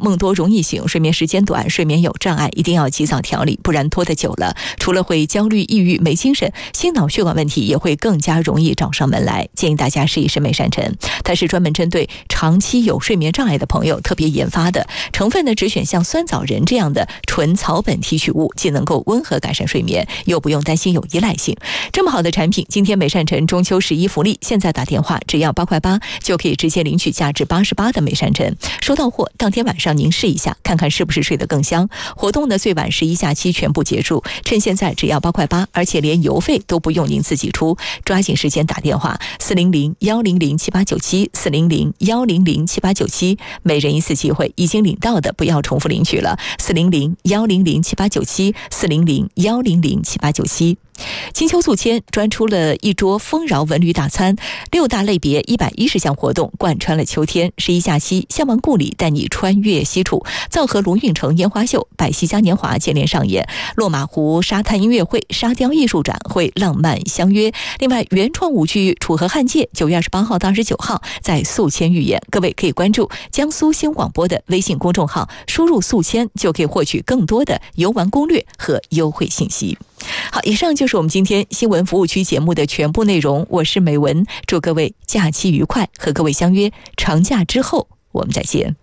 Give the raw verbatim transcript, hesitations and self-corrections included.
梦多容易醒，睡眠时间短，睡眠有障碍，一定要及早调理，不然拖得久了，除了会焦虑、抑郁、没精神，心脑血管问题也会更加容易找上门来。建议大家试一试美善晨，它是专门针对长期有睡眠障碍的朋友特别研发的，成分呢只选像酸枣仁这样的纯草本提取物，既能够温和改善睡眠，又不用担心有依赖性。这么好的产品，今天美善晨中秋十一福利，现在打电话只要八块八就可以直接领取价值八十八的美善晨，收到货当天晚上您试一下，看看是不是睡得更香。活动呢最晚十一假期全部结束，趁现在只要八块八，而且连邮费都不用您自己出，抓紧时间打电话四零零幺零零七八九七四零零幺零零七八九七，每人一次机会，已经领到的不要重复领取了，四零零幺零零七八九七四零零幺零零七八九七。金秋促迁专出了一桌丰饶文旅大餐，六大类别一百一十项活动贯穿了秋天。十一假期向往故里，带你穿越西楚，皂河龙运城烟花秀、百戏嘉年华接连上演，落马湖沙滩音乐会、沙雕艺术展会浪漫相约。另外原创舞剧《楚河汉界》九月二十八号到二十九号在宿迁预演，各位可以关注江苏新广播的微信公众号，输入宿迁就可以获取更多的游玩攻略和优惠信息。好，以上就是我们今天新闻服务区节目的全部内容，我是美文，祝各位假期愉快，和各位相约长假之后我们再见。